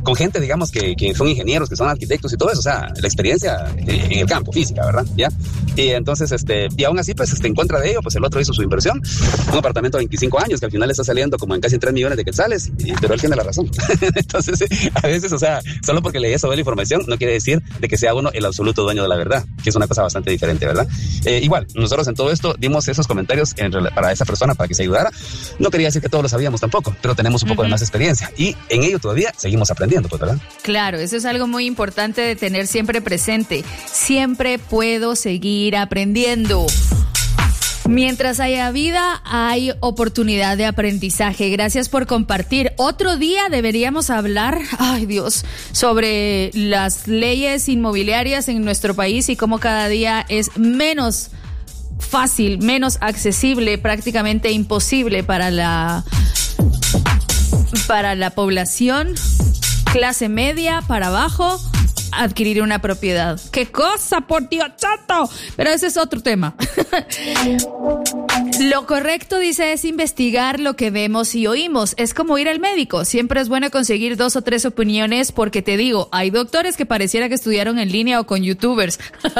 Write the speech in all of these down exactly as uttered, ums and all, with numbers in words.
con gente, digamos, que, que son ingenieros, que son arquitectos y todo eso, o sea, la experiencia en el campo, física, ¿verdad? ¿Ya? Y entonces, este, y aún así, pues, este, en contra de ello, pues el otro hizo su inversión, un apartamento de veinticinco años, que al final está saliendo como en casi tres millones de quetzales, y, pero él tiene la razón. Entonces, a veces, o sea, solo porque leí eso de la información, no quiere decir de que sea uno el absoluto dueño de la verdad, que es una cosa bastante diferente, ¿verdad? Eh, igual, nosotros en todo esto dimos esos comentarios en, para esa persona, para que se ayudara. No quería decir que todos lo sabíamos tampoco, pero tenemos un poco uh-huh. de más experiencia, y en ello todavía seguimos aprendiendo, pues, ¿verdad? Claro, eso es algo muy importante de tener siempre presente. Siempre puedo seguir aprendiendo. Mientras haya vida, hay oportunidad de aprendizaje. Gracias por compartir. Otro día deberíamos hablar, ay Dios, sobre las leyes inmobiliarias en nuestro país y cómo cada día es menos fácil, menos accesible, prácticamente imposible para la, para la población, clase media para abajo, adquirir una propiedad. ¡Qué cosa, por Dios santo! Pero ese es otro tema. Lo correcto, dice, es investigar lo que vemos y oímos. Es como ir al médico. Siempre es bueno conseguir dos o tres opiniones porque te digo, hay doctores que pareciera que estudiaron en línea o con youtubers.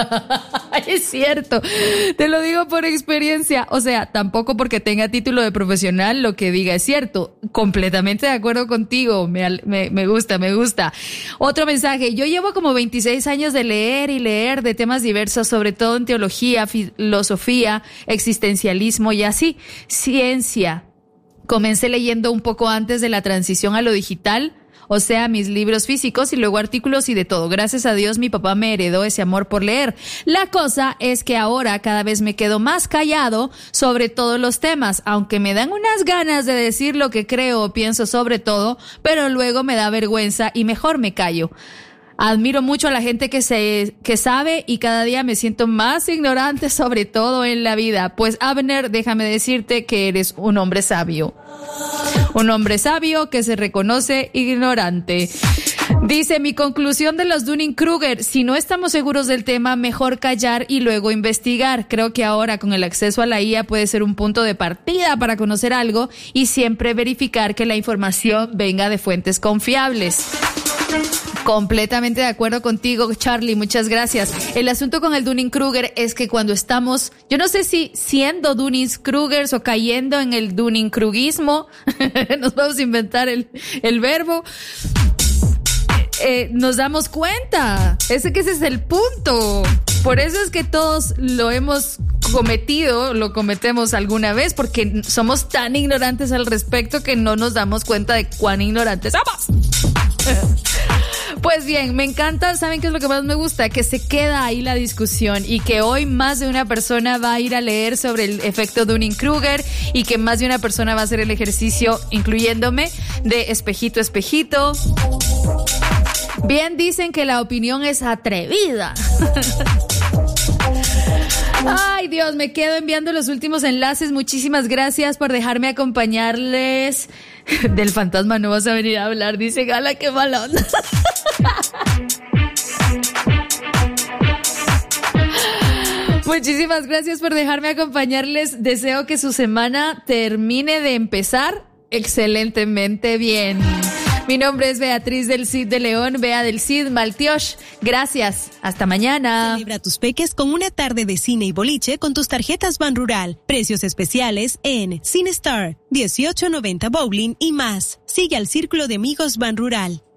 Es cierto. Te lo digo por experiencia. O sea, tampoco porque tenga título de profesional lo que diga es cierto. Completamente de acuerdo contigo. Me, me, me gusta, me gusta. Otro mensaje. Yo llevo como veintiséis años de leer y leer de temas diversos, sobre todo en teología, filosofía, existencialismo y así. Ciencia. Comencé leyendo un poco antes de la transición a lo digital, o sea, mis libros físicos y luego artículos y de todo. Gracias a Dios mi papá me heredó ese amor por leer. La cosa es que ahora cada vez me quedo más callado sobre todos los temas, aunque me dan unas ganas de decir lo que creo o pienso sobre todo, pero luego me da vergüenza y mejor me callo. Admiro mucho a la gente que se que sabe y cada día me siento más ignorante, sobre todo en la vida. Pues Abner, déjame decirte que eres un hombre sabio. Un hombre sabio que se reconoce ignorante. Dice, mi conclusión de los Dunning-Kruger, si no estamos seguros del tema, mejor callar y luego investigar. Creo que ahora con el acceso a la I A puede ser un punto de partida para conocer algo y siempre verificar que la información venga de fuentes confiables. Completamente de acuerdo contigo, Charlie, muchas gracias. El asunto con el Dunning-Kruger es que cuando estamos, yo no sé si siendo Dunning-Krugers o cayendo en el Dunning-Krugismo, nos vamos a inventar el, el verbo, eh, nos damos cuenta. Ese que ese es el punto. Por eso es que todos lo hemos cometido, lo cometemos alguna vez, porque somos tan ignorantes al respecto que no nos damos cuenta de cuán ignorantes somos. Pues bien, me encanta, ¿saben qué es lo que más me gusta? Que se queda ahí la discusión y que hoy más de una persona va a ir a leer sobre el efecto Dunning-Kruger y que más de una persona va a hacer el ejercicio, incluyéndome, de espejito, espejito. Bien dicen que la opinión es atrevida. Ay, Dios, me quedo enviando los últimos enlaces. Muchísimas gracias por dejarme acompañarles. Del fantasma no vas a venir a hablar, dice Gala, qué mala onda. Muchísimas gracias por dejarme acompañarles. Deseo que su semana termine de empezar excelentemente bien. Mi nombre es Beatriz del Cid de León, Bea del Cid Maltiosh. Gracias. Hasta mañana. Celebra tus peques con una tarde de cine y boliche con tus tarjetas Banrural. Precios especiales en CineStar, dieciocho noventa Bowling y más. Sigue al Círculo de Amigos Banrural.